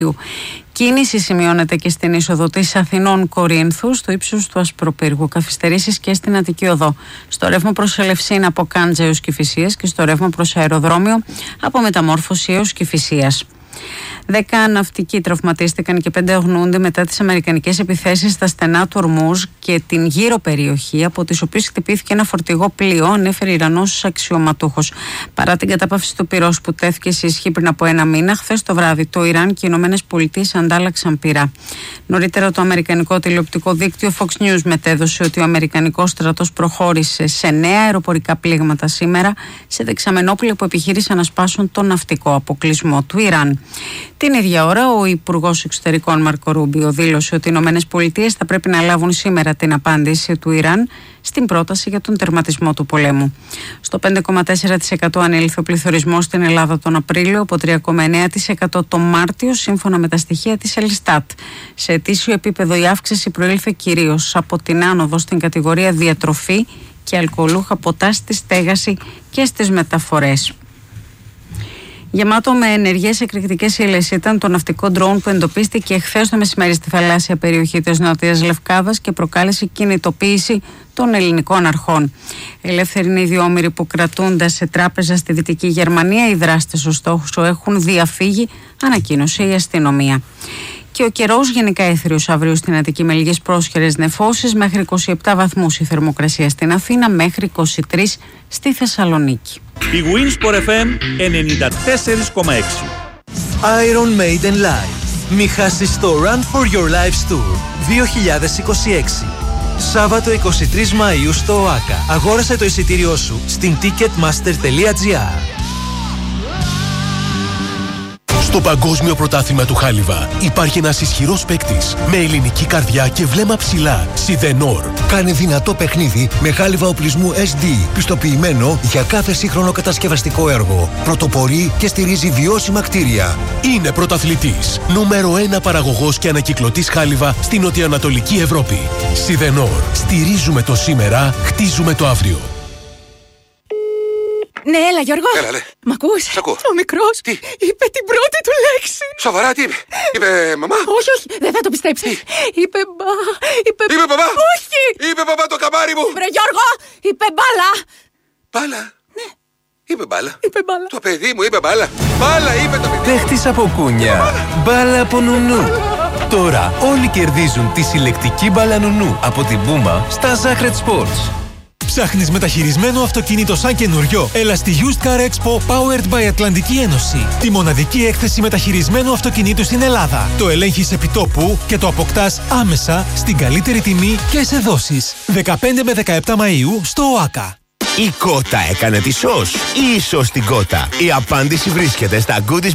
Κίνηση σημειώνεται και στην είσοδο της Αθηνών Κορίνθου, στο ύψος του Ασπροπύργου. Καθυστερήσεις και στην Αττική Οδό. Στο ρεύμα προς Ελευσίνα από Κάντζα έως Κηφισίας και στο ρεύμα προς αεροδρόμιο από Μεταμόρφωση έως Κηφισίας. 10 ναυτικοί τραυματίστηκαν και 5 αγνοούνται μετά τις αμερικανικές επιθέσεις στα στενά του Ορμούζ και την γύρω περιοχή, από τις οποίες χτυπήθηκε ένα φορτηγό πλοίο, ανέφερε Ιρανός αξιωματούχος. Παρά την κατάπαυση του πυρός που τέθηκε σε ισχύ πριν από ένα μήνα, χθες το βράδυ το Ιράν και οι Ηνωμένες Πολιτείες αντάλλαξαν πυρά. Νωρίτερα το αμερικανικό τηλεοπτικό δίκτυο Fox News μετέδωσε ότι ο αμερικανικός στρατός προχώρησε σε νέα αεροπορικά πλήγματα σήμερα σε δεξαμενόπλαιο που επιχείρησαν να σπάσουν τον ναυτικό αποκλεισμό του Ιράν. Την ίδια ώρα, ο Υπουργός Εξωτερικών Μάρκο Ρούμπιο δήλωσε ότι οι Ηνωμένες Πολιτείες θα πρέπει να λάβουν σήμερα την απάντηση του Ιράν στην πρόταση για τον τερματισμό του πολέμου. Στο 5,4% ανήλθε ο πληθωρισμός στην Ελλάδα τον Απρίλιο, από 3,9% τον Μάρτιο, σύμφωνα με τα στοιχεία της Ελστάτ. Σε ετήσιο επίπεδο η αύξηση προήλθε κυρίως από την άνοδο στην κατηγορία διατροφή και αλκοολούχα ποτά, στη στέγαση και στις μεταφορές. Γεμάτο με ενεργές εκρηκτικές ύλες ήταν το ναυτικό ντρόουν που εντοπίστηκε χθες το μεσημέρι στη θαλάσσια περιοχή της Νότιας Λευκάδας και προκάλεσε κινητοποίηση των ελληνικών αρχών. Ελεύθεροι είναι οι 2 όμηροι που κρατούνται σε τράπεζα στη Δυτική Γερμανία. Οι δράστες ωστόσο έχουν διαφύγει, ανακοίνωσε η αστυνομία. Και ο καιρός γενικά έθριος αύριο στην Αττική με λίγες πρόσχερες νεφώσεις, μέχρι 27 βαθμούς η θερμοκρασία στην Αθήνα, μέχρι 23 στη Θεσσαλονίκη. Η Winsport FM 94,6. Iron Maiden Live. Μη χάσεις το Run for Your Lives Tour 2026. Σάββατο 23 Μαΐου στο ΟΑΚΑ. Αγόρασε το εισιτήριό σου στην ticketmaster.gr. Στο Παγκόσμιο Πρωτάθλημα του Χάλιβα υπάρχει ένας ισχυρός παίκτης με ελληνική καρδιά και βλέμμα ψηλά. Σιδενόρ. Κάνει δυνατό παιχνίδι με χάλιβα οπλισμού SD, πιστοποιημένο για κάθε σύγχρονο κατασκευαστικό έργο. Πρωτοπορεί και στηρίζει βιώσιμα κτίρια. Είναι πρωταθλητής. Νούμερο 1 παραγωγός και ανακυκλωτής χάλιβα στην νοτιοανατολική Ευρώπη. Σιδενόρ. Στηρίζουμε το σήμερα, χτίζουμε το αύριο. Ναι, έλα Γιώργο. Έλα, λέ. Μ' ακούς? Σ' ακούω. Ο μικρός Τι? είπε την πρώτη του λέξη. Σοβαρά, τι είπε? Είπε μαμά? Όχι, δεν θα το πιστέψεις. Είπε μπαμπά? Όχι. Είπε μπαμπά το καμάρι μου. Βρε Γιώργο, είπε μπάλα. Μπάλα? Ναι. Είπε μπάλα. Είπε μπάλα. Το παιδί μου είπε μπάλα. Μπάλα είπε το παιδί. Παίχτης από κούνια. Μπάλα από νουνού. Τώρα όλοι κερδίζουν τη συλλεκτική μπάλα νουνού από την Puma στα Sacred Sports. Ψάχνεις μεταχειρισμένο αυτοκίνητο σαν καινούριο? Έλα στη Used Car Expo Powered by Ατλαντική Ένωση. Τη μοναδική έκθεση μεταχειρισμένου αυτοκινήτου στην Ελλάδα. Το ελέγχεις επιτόπου και το αποκτάς άμεσα στην καλύτερη τιμή και σε δόσεις. 15 με 17 Μαΐου στο ΟΑΚΑ. Η Κότα έκανε τη ΣΟΣ ή η ΣΟΣ την Κότα? Η απάντηση βρίσκεται στα Goodies